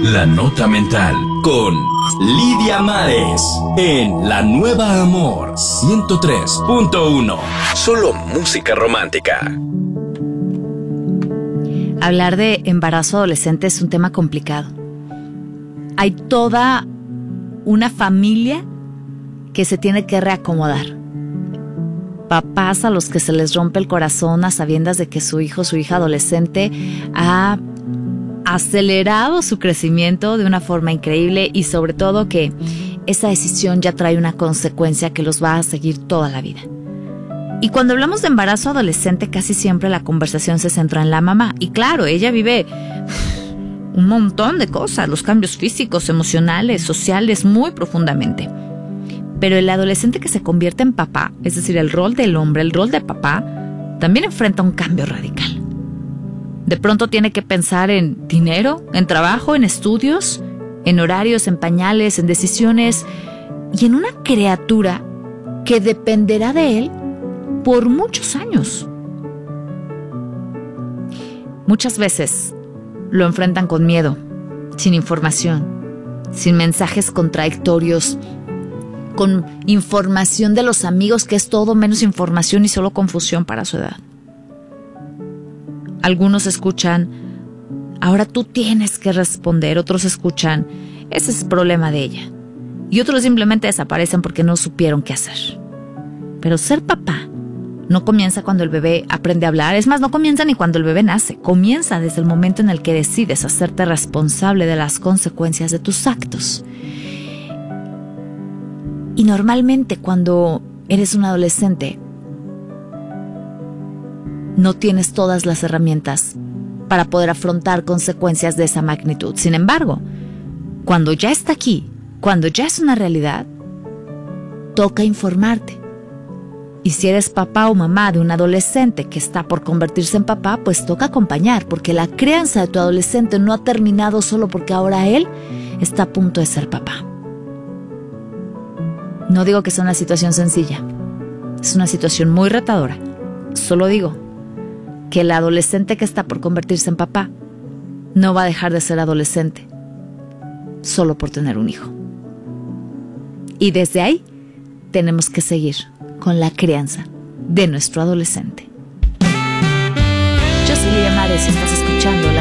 La Nota Mental con Lidia Mares en La Nueva Amor 103.1. Solo música romántica. Hablar de embarazo adolescente es un tema complicado. Hay toda una familia que se tiene que reacomodar. Papás a los que se les rompe el corazón a sabiendas de que su hijo o su hija adolescente ha acelerado su crecimiento de una forma increíble y sobre todo que esa decisión ya trae una consecuencia que los va a seguir toda la vida. Y cuando hablamos de embarazo adolescente, casi siempre la conversación se centra en la mamá. Y claro, ella vive un montón de cosas, los cambios físicos, emocionales, sociales, muy profundamente. Pero el adolescente que se convierte en papá, es decir, el rol del hombre, el rol de papá, también enfrenta un cambio radical. De pronto tiene que pensar en dinero, en trabajo, en estudios, en horarios, en pañales, en decisiones y en una criatura que dependerá de él por muchos años. Muchas veces lo enfrentan con miedo, sin información, sin mensajes contradictorios, con información de los amigos que es todo menos información y solo confusión para su edad. Algunos escuchan, ahora tú tienes que responder. Otros escuchan, ese es el problema de ella. Y otros simplemente desaparecen porque no supieron qué hacer. Pero ser papá no comienza cuando el bebé aprende a hablar. Es más, no comienza ni cuando el bebé nace. Comienza desde el momento en el que decides hacerte responsable de las consecuencias de tus actos. Y normalmente cuando eres un adolescente, no tienes todas las herramientas para poder afrontar consecuencias de esa magnitud. Sin embargo, cuando ya está aquí, cuando ya es una realidad, toca informarte. Y si eres papá o mamá de un adolescente que está por convertirse en papá, pues toca acompañar, porque la crianza de tu adolescente no ha terminado solo porque ahora él está a punto de ser papá. No digo que sea una situación sencilla, es una situación muy retadora. Solo digo que el adolescente que está por convertirse en papá no va a dejar de ser adolescente solo por tener un hijo. Y desde ahí tenemos que seguir con la crianza de nuestro adolescente. Yo soy Lidia Mares y estás escuchando